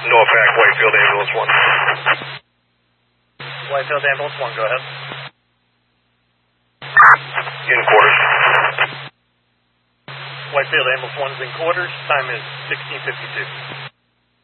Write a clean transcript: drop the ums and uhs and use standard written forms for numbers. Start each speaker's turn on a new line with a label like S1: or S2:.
S1: Norfolk, Whitefield Ambulance 1.
S2: Whitefield Ambulance 1, go ahead.
S1: In quarters.
S2: Whitefield Ambulance 1 is in quarters. Time is 16:52.